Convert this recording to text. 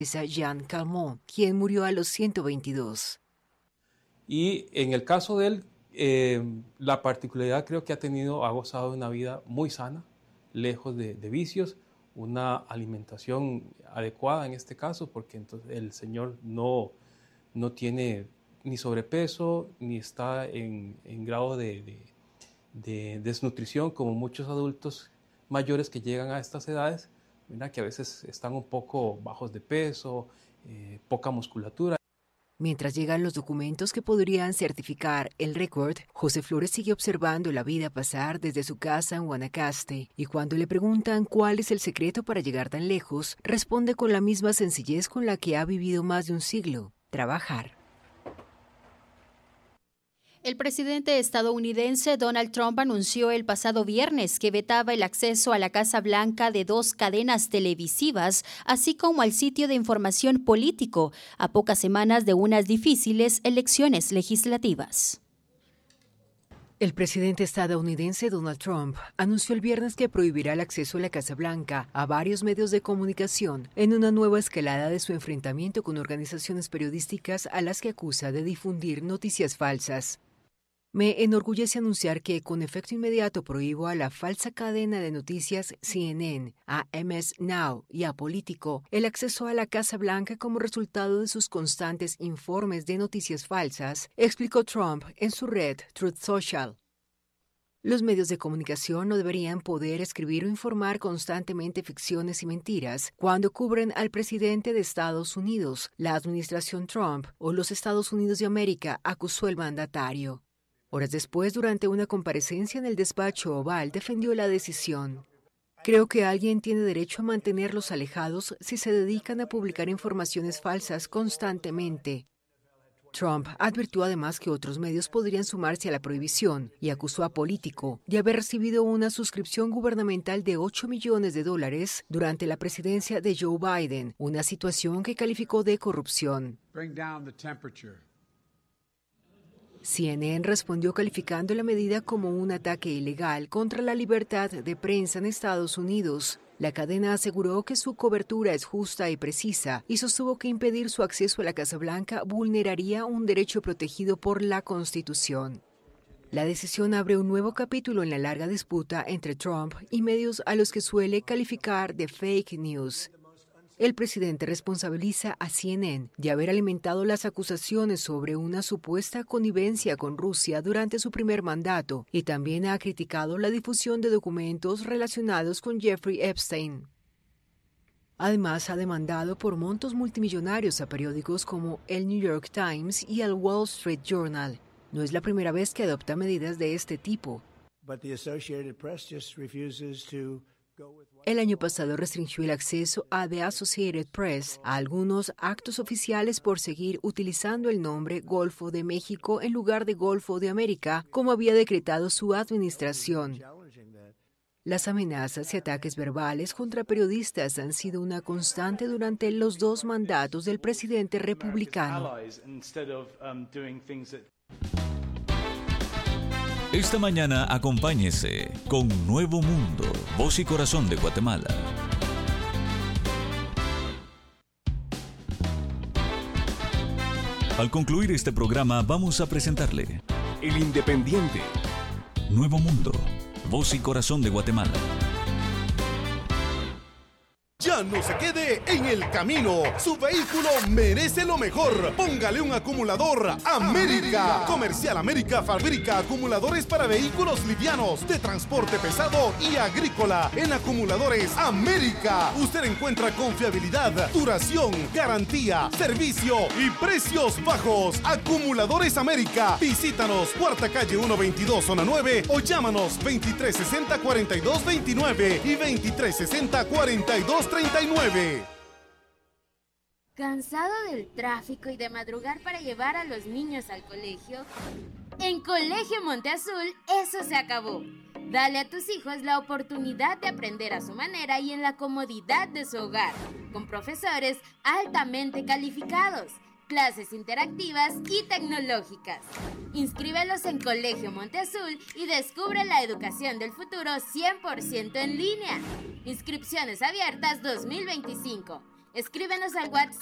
Jean Calment, quien murió a los 122. Y en el caso de él, la particularidad creo que ha gozado de una vida muy sana, lejos de vicios, una alimentación adecuada en este caso, porque entonces el señor no tiene ni sobrepeso, ni está en grado de desnutrición como muchos adultos mayores que llegan a estas edades, ¿verdad? Que a veces están un poco bajos de peso, poca musculatura. Mientras llegan los documentos que podrían certificar el récord, José Flores sigue observando la vida pasar desde su casa en Guanacaste, y cuando le preguntan cuál es el secreto para llegar tan lejos, responde con la misma sencillez con la que ha vivido más de un siglo: trabajar. El presidente estadounidense Donald Trump anunció el pasado viernes que vetaba el acceso a la Casa Blanca de 2 cadenas televisivas, así como al sitio de información político, a pocas semanas de unas difíciles elecciones legislativas. El presidente estadounidense Donald Trump anunció el viernes que prohibirá el acceso a la Casa Blanca a varios medios de comunicación en una nueva escalada de su enfrentamiento con organizaciones periodísticas a las que acusa de difundir noticias falsas. Me enorgullece anunciar que con efecto inmediato prohíbo a la falsa cadena de noticias CNN, a MS Now y a Politico el acceso a la Casa Blanca como resultado de sus constantes informes de noticias falsas, explicó Trump en su red Truth Social. Los medios de comunicación no deberían poder escribir o informar constantemente ficciones y mentiras cuando cubren al presidente de Estados Unidos, la administración Trump o los Estados Unidos de América, acusó el mandatario. Horas después, durante una comparecencia en el despacho Oval, defendió la decisión. Creo que alguien tiene derecho a mantenerlos alejados si se dedican a publicar informaciones falsas constantemente. Trump advirtió además que otros medios podrían sumarse a la prohibición y acusó a Politico de haber recibido una suscripción gubernamental de $8 millones durante la presidencia de Joe Biden, una situación que calificó de corrupción. CNN respondió calificando la medida como un ataque ilegal contra la libertad de prensa en Estados Unidos. La cadena aseguró que su cobertura es justa y precisa y sostuvo que impedir su acceso a la Casa Blanca vulneraría un derecho protegido por la Constitución. La decisión abre un nuevo capítulo en la larga disputa entre Trump y medios a los que suele calificar de fake news. El presidente responsabiliza a CNN de haber alimentado las acusaciones sobre una supuesta connivencia con Rusia durante su primer mandato y también ha criticado la difusión de documentos relacionados con Jeffrey Epstein. Además, ha demandado por montos multimillonarios a periódicos como el New York Times y el Wall Street Journal. No es la primera vez que adopta medidas de este tipo. El año pasado restringió el acceso a The Associated Press a algunos actos oficiales por seguir utilizando el nombre Golfo de México en lugar de Golfo de América, como había decretado su administración. Las amenazas y ataques verbales contra periodistas han sido una constante durante los 2 mandatos del presidente republicano. Esta mañana acompáñese con Nuevo Mundo, Voz y Corazón de Guatemala. Al concluir este programa vamos a presentarle El Independiente. Nuevo Mundo, Voz y Corazón de Guatemala. Ya no se quede en el camino. Su vehículo merece lo mejor. Póngale un acumulador América. Comercial América fabrica acumuladores para vehículos livianos, de transporte pesado y agrícola. En Acumuladores América usted encuentra confiabilidad, duración, garantía, servicio y precios bajos. Acumuladores América. Visítanos, Cuarta Calle 122, Zona 9, o llámanos 2360-4229 y 2360-4239. ¿Cansado del tráfico y de madrugar para llevar a los niños al colegio? En Colegio Monte Azul eso se acabó. Dale a tus hijos la oportunidad de aprender a su manera y en la comodidad de su hogar, con profesores altamente calificados, clases interactivas y tecnológicas. Inscríbelos en Colegio Monte Azul y descubre la educación del futuro 100% en línea. Inscripciones abiertas 2025. Escríbenos al WhatsApp